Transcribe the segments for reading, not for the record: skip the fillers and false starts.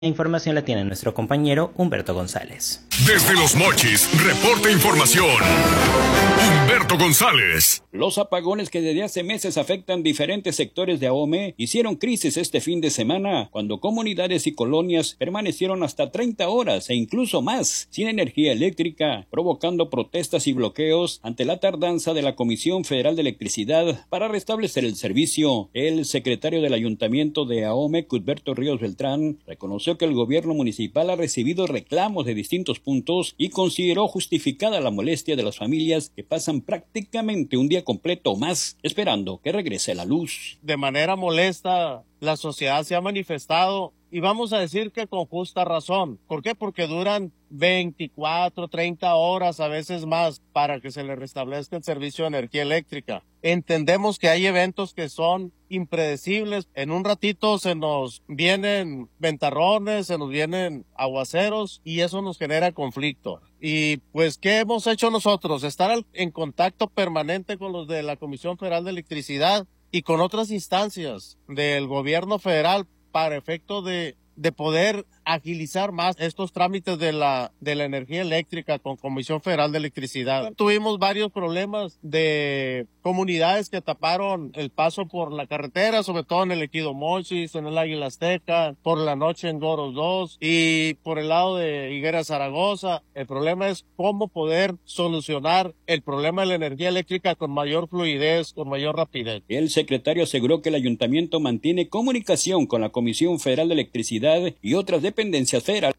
La información la tiene nuestro compañero Humberto González. Desde Los Mochis, reporta información Humberto González. Los apagones que desde hace meses afectan diferentes sectores de Ahome hicieron crisis este fin de semana, cuando comunidades y colonias permanecieron hasta 30 horas e incluso más sin energía eléctrica, provocando protestas y bloqueos ante la tardanza de la Comisión Federal de Electricidad para restablecer el servicio. El secretario del Ayuntamiento de Ahome, Cuthberto Ríos Beltrán, reconoció que el gobierno municipal ha recibido reclamos de distintos puntos y consideró justificada la molestia de las familias que pasan prácticamente un día completo o más esperando que regrese la luz. De manera molesta, la sociedad se ha manifestado y vamos a decir que con justa razón. ¿Por qué? Porque duran 24, 30 horas, a veces más, para que se le restablezca el servicio de energía eléctrica. Entendemos que hay eventos que son impredecibles. En un ratito se nos vienen ventarrones, se nos vienen aguaceros y eso nos genera conflicto. Y pues, ¿qué hemos hecho nosotros? Estar en contacto permanente con los de la Comisión Federal de Electricidad y con otras instancias del gobierno federal para efecto de poder agilizar más estos trámites de la energía eléctrica con Comisión Federal de Electricidad. Tuvimos varios problemas de comunidades que taparon el paso por la carretera, sobre todo en el Ejido Mochis, en el Águila Azteca, por la noche en Goros 2 y por el lado de Higuera Zaragoza. El problema es cómo poder solucionar el problema de la energía eléctrica con mayor fluidez, con mayor rapidez. El secretario aseguró que el ayuntamiento mantiene comunicación con la Comisión Federal de Electricidad y otras dependencias federales.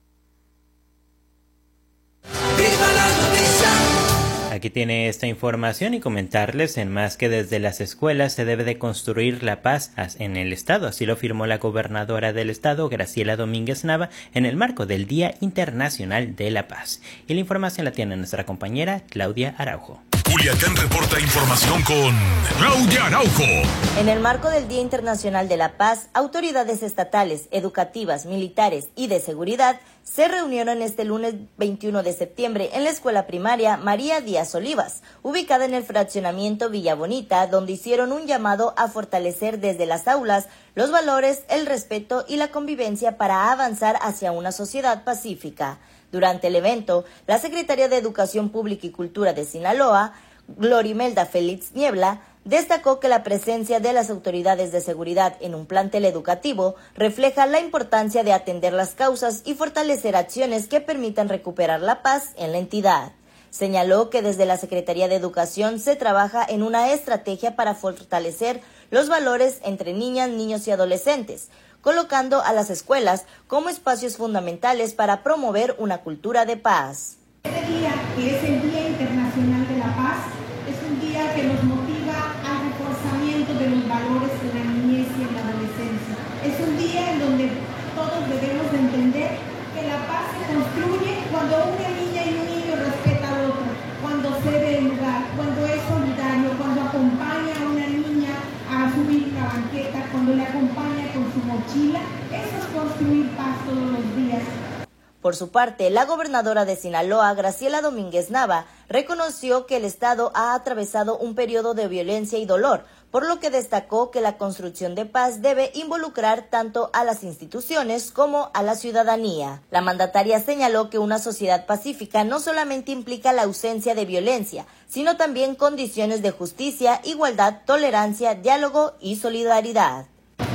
Aquí tiene esta información y comentarles en más que desde las escuelas se debe de construir la paz en el estado. Así lo afirmó la gobernadora del estado, Graciela Domínguez Nava, en el marco del Día Internacional de la Paz. Y la información la tiene nuestra compañera Claudia Araujo. Culiacán reporta información con Claudia Araujo. En el marco del Día Internacional de la Paz, autoridades estatales, educativas, militares y de seguridad se reunieron este lunes 21 de septiembre en la escuela primaria María Díaz Olivas, ubicada en el fraccionamiento Villa Bonita, donde hicieron un llamado a fortalecer desde las aulas los valores, el respeto y la convivencia para avanzar hacia una sociedad pacífica. Durante el evento, la secretaria de Educación Pública y Cultura de Sinaloa, Glorimelda Félix Niebla, destacó que la presencia de las autoridades de seguridad en un plantel educativo refleja la importancia de atender las causas y fortalecer acciones que permitan recuperar la paz en la entidad. Señaló que desde la Secretaría de Educación se trabaja en una estrategia para fortalecer los valores entre niñas, niños y adolescentes, colocando a las escuelas como espacios fundamentales para promover una cultura de paz. Este día, que es el Día Internacional de la Paz, es un día que nos motiva al reforzamiento de los valores en la niñez y en la adolescencia. Es un día en donde todos debemos de entender que la paz se construye cuando una niña y un niño respeta al otro, cuando cede el lugar, cuando es solidario, cuando acompaña a una niña a subir la banqueta, cuando le acompaña con su mochila. Eso es construir paz todos los días. Por su parte, la gobernadora de Sinaloa, Graciela Domínguez Nava, reconoció que el estado ha atravesado un periodo de violencia y dolor, por lo que destacó que la construcción de paz debe involucrar tanto a las instituciones como a la ciudadanía. La mandataria señaló que una sociedad pacífica no solamente implica la ausencia de violencia, sino también condiciones de justicia, igualdad, tolerancia, diálogo y solidaridad.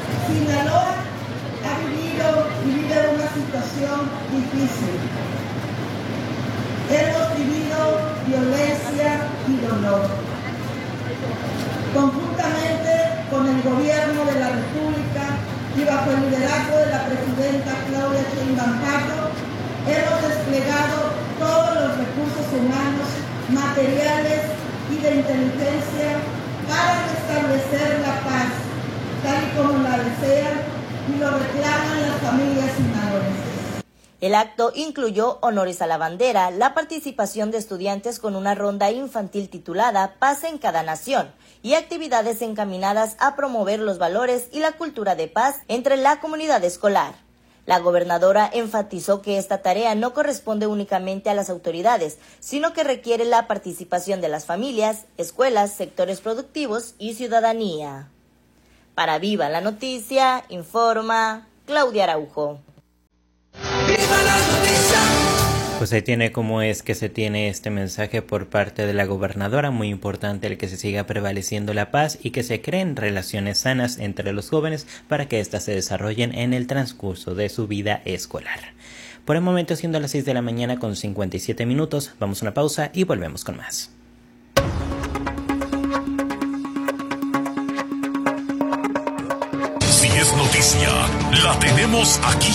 Sinaloa ha vivido una situación difícil. Hemos vivido violencia y dolor. Conjuntamente con el gobierno de la República y bajo el liderazgo de la presidenta Claudia Sheinbaum Pardo, hemos desplegado todos los recursos humanos, materiales y de inteligencia para restablecer la paz, tal y como la desean y lo reclaman las familias sinaloenses. El acto incluyó honores a la bandera, la participación de estudiantes con una ronda infantil titulada Paz en cada nación y actividades encaminadas a promover los valores y la cultura de paz entre la comunidad escolar. La gobernadora enfatizó que esta tarea no corresponde únicamente a las autoridades, sino que requiere la participación de las familias, escuelas, sectores productivos y ciudadanía. Para Viva la Noticia, informa Claudia Araujo. Pues ahí tiene cómo es que se tiene este mensaje por parte de la gobernadora. Muy importante el que se siga prevaleciendo la paz y que se creen relaciones sanas entre los jóvenes para que éstas se desarrollen en el transcurso de su vida escolar. Por el momento, siendo las 6 de la mañana con 57 minutos, vamos a una pausa y volvemos con más. Si es noticia, la tenemos aquí.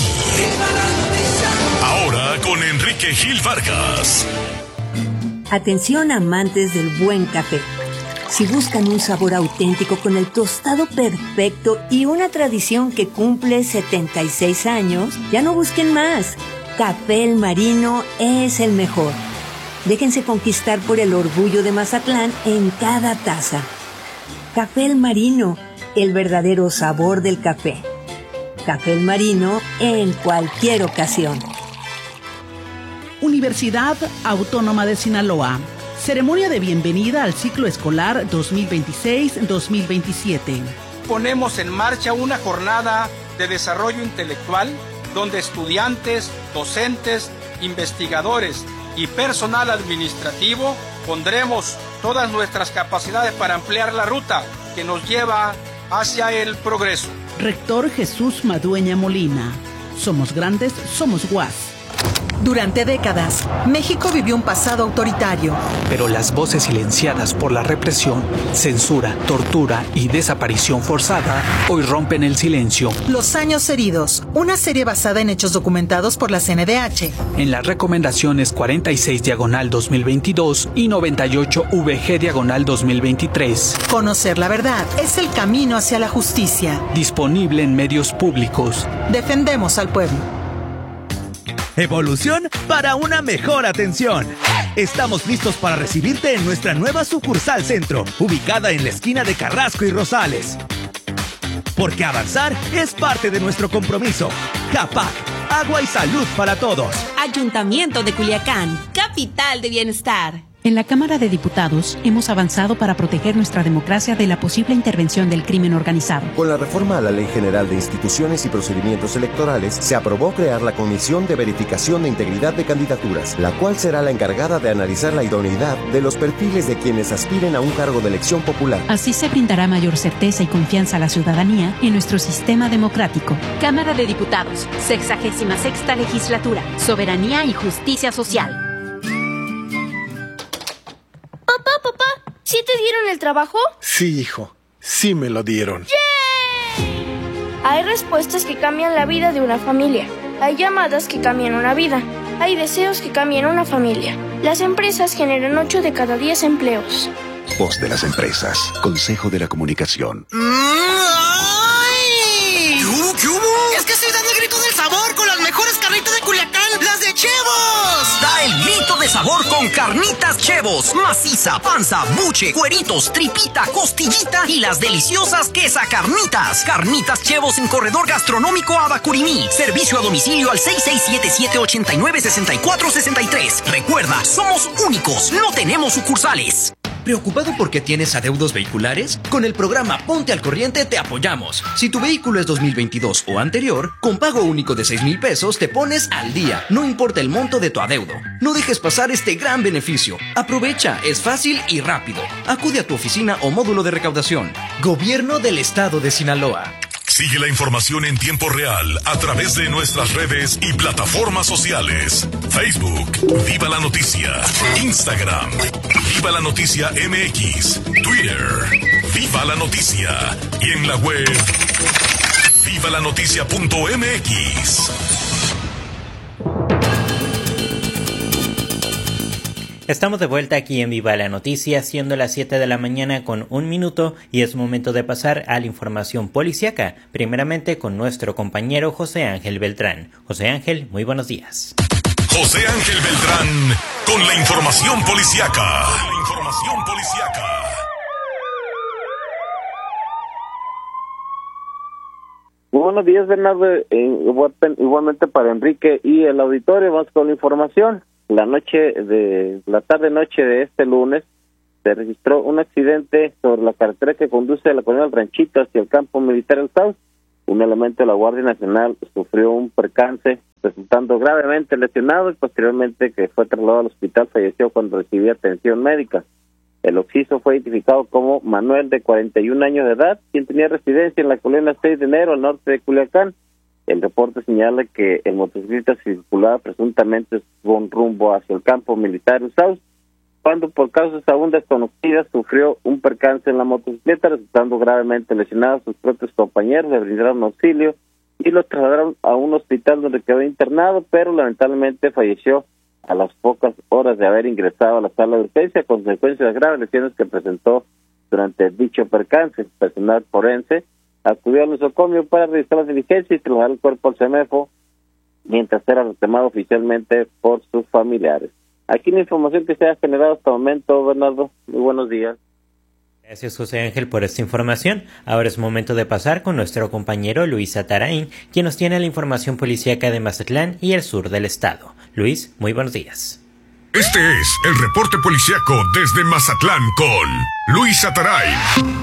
Ahora con Enrique Gil Vargas. Atención amantes del buen café. Si buscan un sabor auténtico con el tostado perfecto y una tradición que cumple 76 años, ya no busquen más. Café El Marino es el mejor. Déjense conquistar por el orgullo de Mazatlán en cada taza. Café El Marino, el verdadero sabor del café. Café El Marino en cualquier ocasión. Universidad Autónoma de Sinaloa. Ceremonia de bienvenida al ciclo escolar 2026-2027. Ponemos en marcha una jornada de desarrollo intelectual donde estudiantes, docentes, investigadores y personal administrativo pondremos todas nuestras capacidades para ampliar la ruta que nos lleva hacia el progreso. Rector Jesús Madueña Molina. Somos grandes, somos UAS. Durante décadas, México vivió un pasado autoritario. Pero las voces silenciadas por la represión, censura, tortura y desaparición forzada hoy rompen el silencio. Los años heridos, una serie basada en hechos documentados por la CNDH. En las recomendaciones 46/2022 y 98/VG/2023. Conocer la verdad es el camino hacia la justicia. Disponible en medios públicos. Defendemos al pueblo. Evolución para una mejor atención. Estamos listos para recibirte en nuestra nueva sucursal centro, ubicada en la esquina de Carrasco y Rosales. Porque avanzar es parte de nuestro compromiso. CAPAC, agua y salud para todos. Ayuntamiento de Culiacán, capital de bienestar. En la Cámara de Diputados hemos avanzado para proteger nuestra democracia de la posible intervención del crimen organizado. Con la reforma a la Ley General de Instituciones y Procedimientos Electorales, se aprobó crear la Comisión de Verificación de Integridad de Candidaturas, la cual será la encargada de analizar la idoneidad de los perfiles de quienes aspiren a un cargo de elección popular. Así se brindará mayor certeza y confianza a la ciudadanía en nuestro sistema democrático. Cámara de Diputados, 66ª Legislatura, Soberanía y Justicia Social. Papá, ¿sí te dieron el trabajo? Sí, hijo, sí me lo dieron. ¡Yay! Hay respuestas que cambian la vida de una familia. Hay llamadas que cambian una vida. Hay deseos que cambian una familia. Las empresas generan 8 de cada 10 empleos. Voz de las empresas. Consejo de la Comunicación. ¡Ay! ¿Qué hubo? Es que estoy dando el grito del sabor con las mejores carnitas de Culiacán, las de Chevos. Da el grito de sabor con carnitas Chevos. Maciza, panza, buche, cueritos, tripita, costillita y las deliciosas quesacarnitas. Carnitas Chevos en Corredor Gastronómico Abacurimí. Servicio a domicilio al 6677-896463. Recuerda, somos únicos, no tenemos sucursales. ¿Preocupado porque tienes adeudos vehiculares? Con el programa Ponte al Corriente te apoyamos. Si tu vehículo es 2022 o anterior, con pago único de 6,000 pesos te pones al día, no importa el monto de tu adeudo. No dejes pasar este gran beneficio. Aprovecha, es fácil y rápido. Acude a tu oficina o módulo de recaudación. Gobierno del Estado de Sinaloa. Sigue la información en tiempo real a través de nuestras redes y plataformas sociales. Facebook, Viva la Noticia. Instagram, Viva la Noticia MX. Twitter, Viva la Noticia. Y en la web, vivalanoticia.mx. Estamos de vuelta aquí en Viva la Noticia, siendo las 7 de la mañana con 1 minuto, y es momento de pasar a la información policíaca, primeramente con nuestro compañero José Ángel Beltrán. José Ángel, muy buenos días. José Ángel Beltrán con la información policíaca. Muy buenos días, Bernardo, igualmente para Enrique y el auditorio. Vamos con la información. La tarde-noche de este lunes se registró un accidente sobre la carretera que conduce de la colonia El Ranchito hacia el campo militar El South. un elemento de la Guardia Nacional sufrió un percance, resultando gravemente lesionado y posteriormente que fue trasladado al hospital, falleció cuando recibía atención médica. El occiso fue identificado como Manuel, de 41 años de edad, quien tenía residencia en la colonia 6 de enero, al norte de Culiacán. El reporte señala que el motociclista circulaba presuntamente con rumbo hacia el campo militar Usaus, cuando por causas aún desconocidas sufrió un percance en la motocicleta, resultando gravemente lesionado. Sus propios compañeros le brindaron auxilio y lo trasladaron a un hospital donde quedó internado, pero lamentablemente falleció a las pocas horas de haber ingresado a la sala de urgencia a consecuencia de las graves lesiones que presentó durante dicho percance. Personal forense acudió al nosocomio para realizar las diligencias y trasladar el cuerpo al CEMEFO, mientras era reclamado oficialmente por sus familiares. Aquí la información que se ha generado hasta el momento, Bernardo. Muy buenos días. Gracias, José Ángel, por esta información. Ahora es momento de pasar con nuestro compañero Luis Atarain, quien nos tiene la información policíaca de Mazatlán y el sur del estado. Luis, muy buenos días. Este es el reporte policíaco desde Mazatlán con Luis Atarain.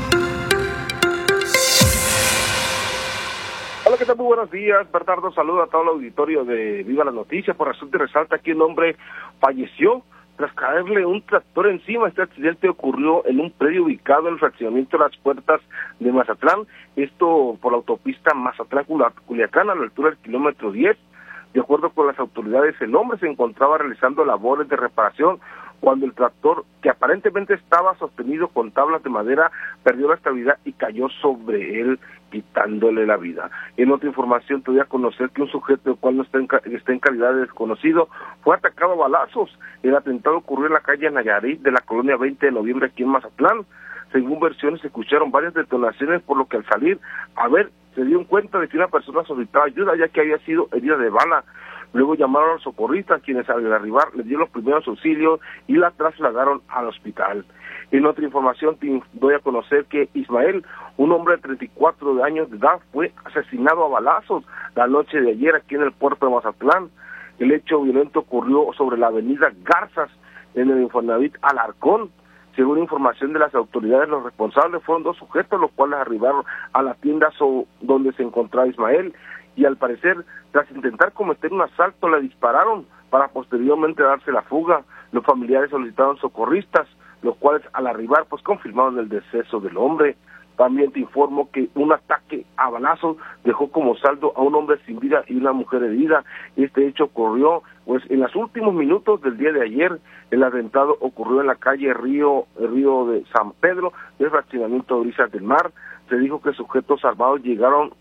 Hola, ¿qué tal? Muy buenos días, Bernardo. Saludo a todo el auditorio de Viva la Noticia. Por resulta y resalta que un hombre falleció tras caerle un tractor encima. Este accidente ocurrió en un predio ubicado en el fraccionamiento de Las Puertas de Mazatlán, esto por la autopista Mazatlán-Culiacán, a la altura del kilómetro 10. De acuerdo con las autoridades, el hombre se encontraba realizando labores de reparación cuando el tractor, que aparentemente estaba sostenido con tablas de madera, perdió la estabilidad y cayó sobre él, quitándole la vida. En otra información, te voy a conocer que un sujeto, el cual no está en calidad de desconocido, fue atacado a balazos. El atentado ocurrió en la calle Nayarit de la colonia 20 de noviembre aquí en Mazatlán. Según versiones, se escucharon varias detonaciones, por lo que al salir a ver, se dieron cuenta de que una persona solicitaba ayuda, ya que había sido herida de bala. Luego llamaron a los socorristas, quienes al arribar le dieron los primeros auxilios y la trasladaron al hospital. En otra información te doy a conocer que Ismael, un hombre de 34 años de edad, fue asesinado a balazos la noche de ayer aquí en el puerto de Mazatlán. El hecho violento ocurrió sobre la avenida Garzas, en el Infonavit Alarcón. Según información de las autoridades, los responsables fueron dos sujetos, los cuales arribaron a la tienda donde se encontraba Ismael, y al parecer, tras intentar cometer un asalto, le dispararon para posteriormente darse la fuga. Los familiares solicitaron socorristas, los cuales al arribar pues confirmaron el deceso del hombre. También te informo que un ataque a balazos dejó como saldo a un hombre sin vida y una mujer herida. Este hecho ocurrió pues en los últimos minutos del día de ayer. El atentado ocurrió en la calle Río de San Pedro, del fraccionamiento de Brisas del Mar. Se dijo que sujetos armados llegaron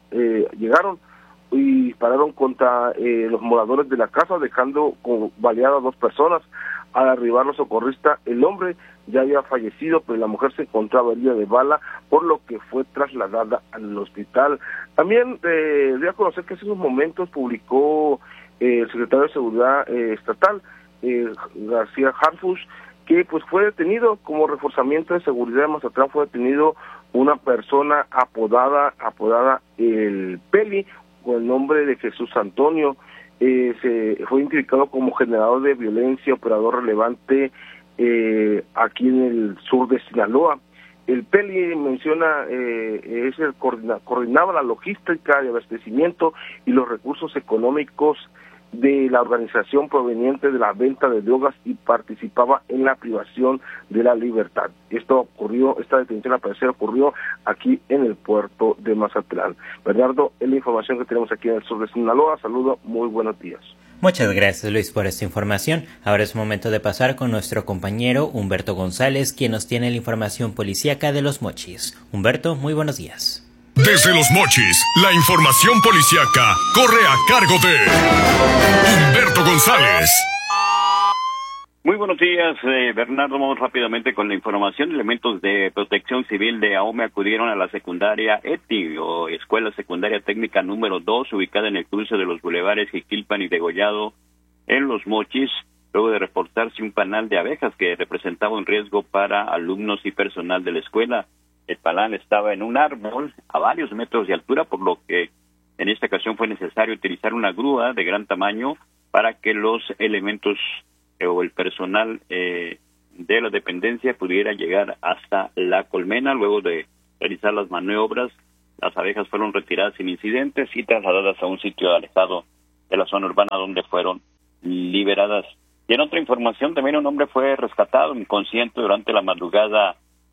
y dispararon contra los moradores de la casa, dejando baleadas a 2 personas. Al arribar los socorristas, el hombre ya había fallecido, pero la mujer se encontraba herida de bala, por lo que fue trasladada al hospital. También voy a conocer que hace unos momentos publicó el secretario de Seguridad Estatal, García Harfuch, que pues fue detenido como reforzamiento de seguridad de Mazatlán. Fue detenido una persona apodada el Peli, con el nombre de Jesús Antonio. Se fue identificado como generador de violencia, operador relevante aquí en el sur de Sinaloa. El Peli menciona, coordinaba la logística de abastecimiento y los recursos económicos de la organización proveniente de la venta de drogas y participaba en la privación de la libertad. Esta detención al parecer ocurrió aquí en el puerto de Mazatlán. Bernardo, es la información que tenemos aquí en el sur de Sinaloa. Saludo, muy buenos días. Muchas gracias, Luis, por esta información. Ahora es momento de pasar con nuestro compañero Humberto González, quien nos tiene la información policíaca de Los Mochis. Humberto, muy buenos días. Desde Los Mochis, la información policíaca corre a cargo de Humberto González. Muy buenos días, Bernardo. Vamos rápidamente con la información. Elementos de Protección Civil de AOME acudieron a la secundaria ETI, o Escuela Secundaria Técnica número 2, ubicada en el cruce de los bulevares Jiquilpan y Degollado, en Los Mochis, luego de reportarse un panal de abejas que representaba un riesgo para alumnos y personal de la escuela. El panal estaba en un árbol a varios metros de altura, por lo que en esta ocasión fue necesario utilizar una grúa de gran tamaño para que los elementos o el personal de la dependencia pudiera llegar hasta la colmena. Luego de realizar las maniobras, Las abejas fueron retiradas sin incidentes y trasladadas a un sitio alejado de la zona urbana donde fueron liberadas. Y en otra información, también un hombre fue rescatado inconsciente durante la madrugada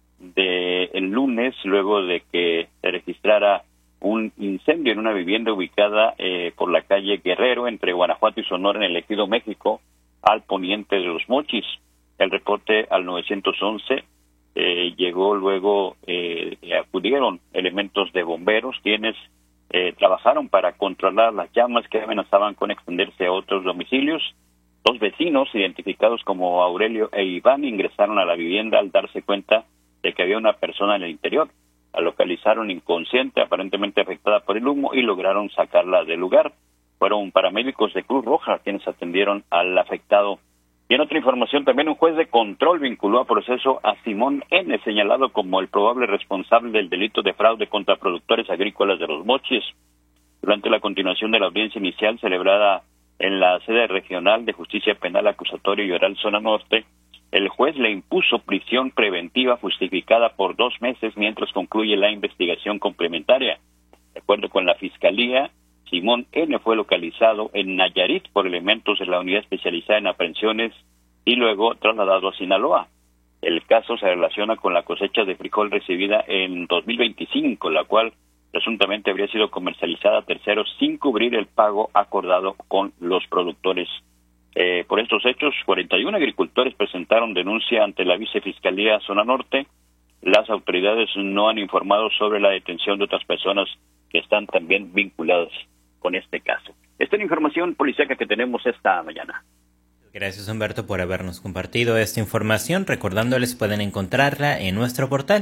del lunes, luego de que se registrara un incendio en una vivienda ubicada por la calle Guerrero, entre Guanajuato y Sonora, en el Ejido México, al poniente de Los Mochis. El reporte al 911 llegó luego, acudieron elementos de bomberos, quienes trabajaron para controlar las llamas que amenazaban con extenderse a otros domicilios. 2 vecinos, identificados como Aurelio e Iván, ingresaron a la vivienda al darse cuenta de que había una persona en el interior. La localizaron inconsciente, aparentemente afectada por el humo, y lograron sacarla del lugar. Fueron paramédicos de Cruz Roja quienes atendieron al afectado. Y en otra información, también un juez de control vinculó a proceso a Simón N., señalado como el probable responsable del delito de fraude contra productores agrícolas de Los Mochis. Durante la continuación de la audiencia inicial celebrada en la sede regional de Justicia Penal Acusatoria y Oral Zona Norte, el juez le impuso prisión preventiva justificada por 2 meses mientras concluye la investigación complementaria. De acuerdo con la Fiscalía, Simón N. fue localizado en Nayarit por elementos de la Unidad Especializada en Aprehensiones y luego trasladado a Sinaloa. El caso se relaciona con la cosecha de frijol recibida en 2025, la cual presuntamente habría sido comercializada a terceros sin cubrir el pago acordado con los productores. Por estos hechos, 41 agricultores presentaron denuncia ante la Vicefiscalía Zona Norte. Las autoridades no han informado sobre la detención de otras personas que están también vinculadas con este caso. Esta es la información policíaca que tenemos esta mañana. Gracias, Humberto, por habernos compartido esta información. Recordándoles, pueden encontrarla en nuestro portal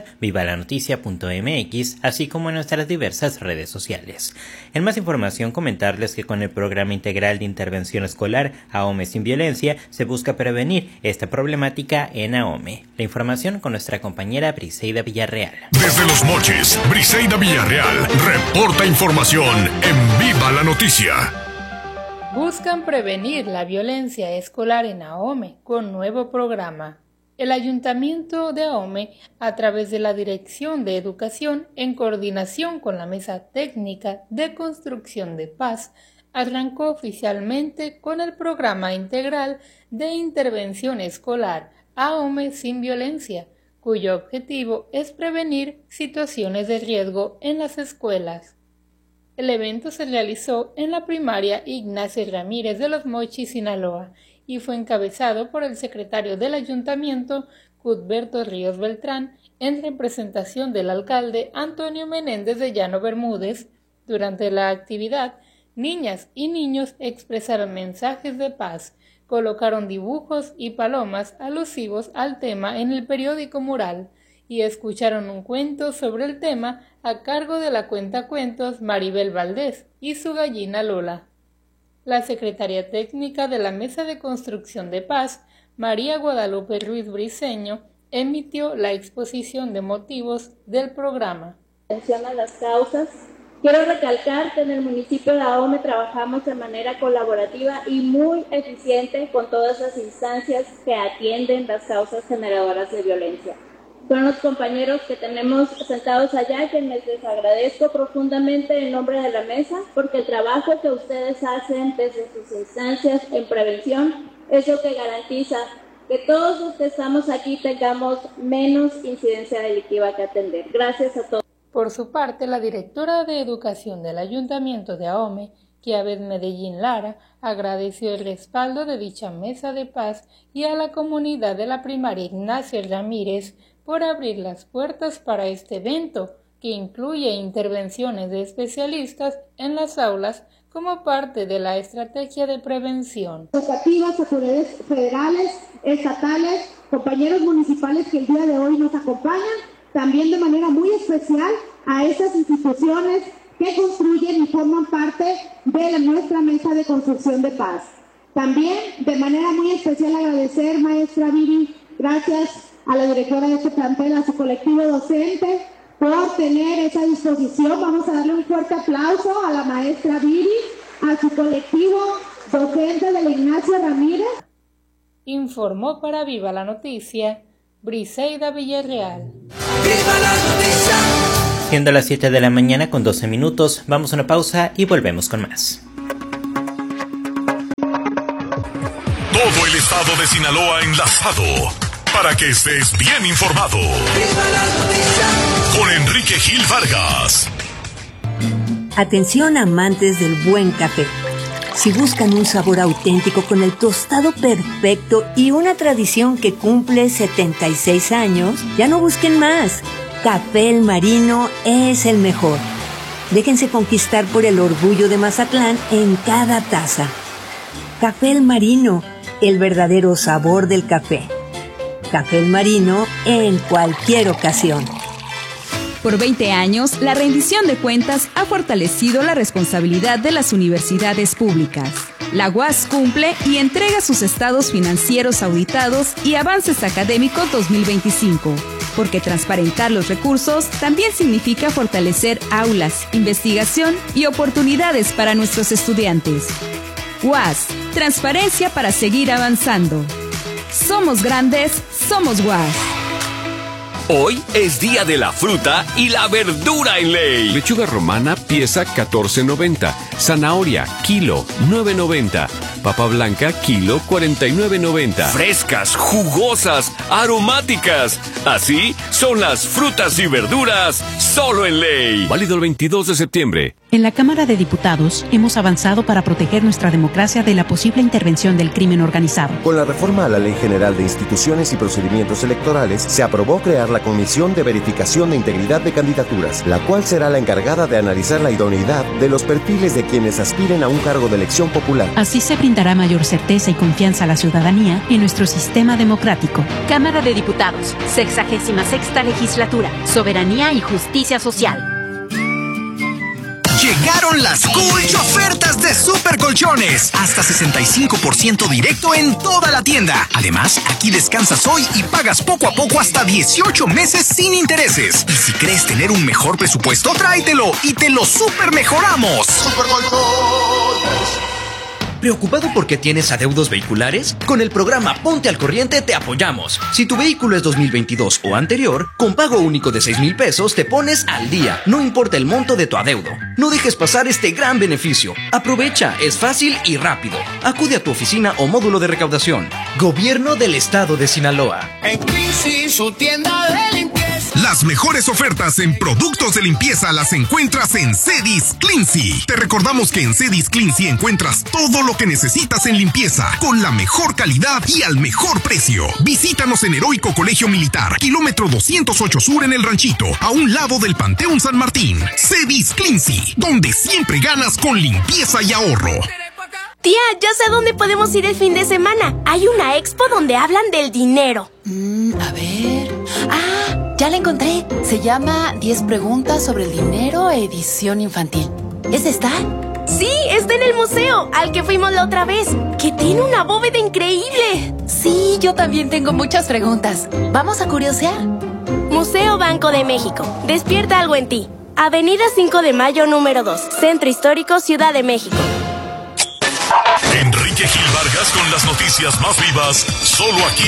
vivalanoticia.mx, así como en nuestras diversas redes sociales. En más información, comentarles que con el Programa Integral de Intervención Escolar AOME Sin Violencia se busca prevenir esta problemática en AOME. La información con nuestra compañera Briseida Villarreal. Desde Los Mochis, Briseida Villarreal reporta información en Viva la Noticia. Buscan prevenir la violencia escolar en AOME con nuevo programa. El Ayuntamiento de AOME, a través de la Dirección de Educación, en coordinación con la Mesa Técnica de Construcción de Paz, arrancó oficialmente con el Programa Integral de Intervención Escolar AOME Sin Violencia, cuyo objetivo es prevenir situaciones de riesgo en las escuelas. El evento se realizó en la primaria Ignacio Ramírez de Los Mochis, Sinaloa, y fue encabezado por el secretario del Ayuntamiento, Cuthberto Ríos Beltrán, en representación del alcalde Antonio Menéndez de Llano Bermúdez. Durante la actividad, niñas y niños expresaron mensajes de paz, colocaron dibujos y palomas alusivos al tema en el periódico mural, y escucharon un cuento sobre el tema a cargo de la cuentacuentos Maribel Valdés y su gallina Lola. La secretaria técnica de la Mesa de Construcción de Paz, María Guadalupe Ruiz Briceño, emitió la exposición de motivos del programa. Atención a las causas. Quiero recalcar que en el municipio de AOME trabajamos de manera colaborativa y muy eficiente con todas las instancias que atienden las causas generadoras de violencia. Son los compañeros que tenemos sentados allá, quienes les agradezco profundamente en nombre de la mesa, porque el trabajo que ustedes hacen desde sus instancias en prevención es lo que garantiza que todos los que estamos aquí tengamos menos incidencia delictiva que atender. Gracias a todos. Por su parte, la directora de Educación del Ayuntamiento de AOME, Kiabet Medellín Lara, agradeció el respaldo de dicha mesa de paz y a la comunidad de la primaria Ignacio Ramírez por abrir las puertas para este evento, que incluye intervenciones de especialistas en las aulas como parte de la estrategia de prevención. Educativas, autoridades federales, estatales, compañeros municipales que el día de hoy nos acompañan, también de manera muy especial a esas instituciones que construyen y forman parte de nuestra mesa de construcción de paz. También de manera muy especial agradecer, maestra Viri, gracias a la directora de este plantel, a su colectivo docente, por tener esa disposición. Vamos a darle un fuerte aplauso a la maestra Viri, a su colectivo docente del Ignacio Ramírez. Informó para Viva la Noticia, Briseida Villarreal. ¡Viva la Noticia! Siendo las 7 de la mañana con 12 minutos, vamos a una pausa y volvemos con más. Todo el estado de Sinaloa enlazado para que estés bien informado. Con Enrique Gil Vargas. Atención amantes del buen café. Si buscan un sabor auténtico con el tostado perfecto y una tradición que cumple 76 años, ya no busquen más. Café El Marino es el mejor. Déjense conquistar por el orgullo de Mazatlán en cada taza. Café El Marino, el verdadero sabor del café. Café El Marino en cualquier ocasión. Por 20 años, la rendición de cuentas ha fortalecido la responsabilidad de las universidades públicas. La UAS cumple y entrega sus estados financieros auditados y avances académicos 2025, porque transparentar los recursos también significa fortalecer aulas, investigación y oportunidades para nuestros estudiantes. UAS, transparencia para seguir avanzando. Somos grandes, somos UAS. Hoy es día de la fruta y la verdura en ley. Lechuga romana, pieza $14.90. Zanahoria, kilo, $9.90. Papa blanca, kilo, $49.90. Frescas, jugosas, aromáticas. Así son las frutas y verduras, solo en ley. Válido el 22 de septiembre. En la Cámara de Diputados hemos avanzado para proteger nuestra democracia de la posible intervención del crimen organizado. Con la reforma a la Ley General de Instituciones y Procedimientos Electorales, se aprobó crear la Comisión de Verificación de Integridad de Candidaturas, la cual será la encargada de analizar la idoneidad de los perfiles de quienes aspiren a un cargo de elección popular. Así se brindará mayor certeza y confianza a la ciudadanía en nuestro sistema democrático. Cámara de Diputados, 66ª Legislatura, Soberanía y Justicia Social. Llegaron las Colch ofertas de Super Colchones. Hasta 65% directo en toda la tienda. Además, aquí descansas hoy y pagas poco a poco hasta 18 meses sin intereses. Y si crees tener un mejor presupuesto, tráetelo y te lo super mejoramos. Super Colchones. ¿Preocupado porque tienes adeudos vehiculares? Con el programa Ponte al Corriente te apoyamos. Si tu vehículo es 2022 o anterior, con pago único de 6,000 pesos te pones al día, no importa el monto de tu adeudo. No dejes pasar este gran beneficio. Aprovecha, es fácil y rápido. Acude a tu oficina o módulo de recaudación. Gobierno del Estado de Sinaloa. En Cleansy, su tienda de limpieza. Las mejores ofertas en productos de limpieza las encuentras en Cedis Cleansy. Te recordamos que en Cedis Cleansy encuentras todo lo que necesitas en limpieza, con la mejor calidad y al mejor precio. Visítanos en Heroico Colegio Militar, kilómetro 208 Sur en El Ranchito, a un lado del Panteón San Martín. Cedis Cleansy, donde siempre ganas con limpieza y ahorro. Tía, ya sé dónde podemos ir el fin de semana. Hay una expo donde hablan del dinero. A ver... ya la encontré. Se llama 10 preguntas sobre el dinero, edición infantil. ¿Es esta? Sí, está en el museo, al que fuimos la otra vez, que tiene una bóveda increíble. Sí, yo también tengo muchas preguntas. ¿Vamos a curiosear? Museo Banco de México. Despierta algo en ti. Avenida 5 de Mayo, número 2. Centro Histórico, Ciudad de México. Enrique Gil Vargas con las noticias más vivas, solo aquí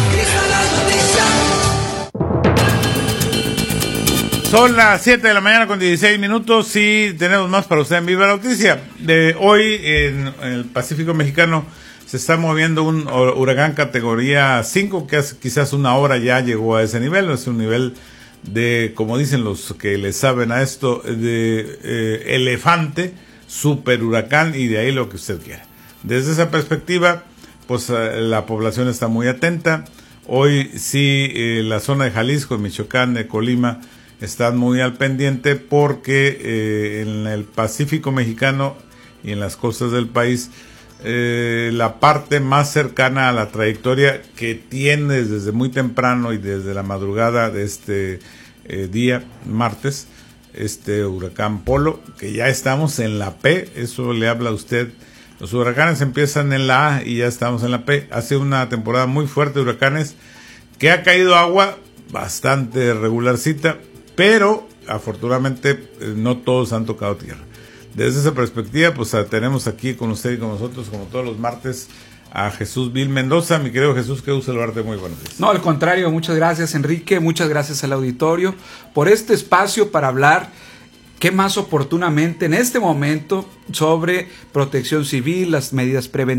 en... Son las 7 de la mañana con 16 minutos y tenemos más para usted en Viva la Noticia. De hoy en el Pacífico Mexicano se está moviendo un huracán categoría 5, que hace quizás una hora ya llegó a ese nivel. Es un nivel de, como dicen los que le saben a esto, de elefante, super huracán, y de ahí lo que usted quiera. Desde esa perspectiva, pues la población está muy atenta. Hoy sí, la zona de Jalisco, de Michoacán, de Colima, están muy al pendiente porque en el Pacífico Mexicano y en las costas del país, la parte más cercana a la trayectoria que tiene desde muy temprano y desde la madrugada de este día, martes, este huracán Polo, que ya estamos en la P, eso le habla a usted. Los huracanes empiezan en la A y ya estamos en la P. Hace una temporada muy fuerte de huracanes, que ha caído agua bastante regularcita, pero afortunadamente no todos han tocado tierra. Desde esa perspectiva, pues tenemos aquí con usted y con nosotros, como todos los martes, a Jesús Vil Mendoza. Mi querido Jesús, qué gusto saludarte, muy buenos días. No, al contrario, muchas gracias, Enrique, muchas gracias al auditorio por este espacio para hablar, qué más oportunamente en este momento, sobre protección civil, las medidas preventivas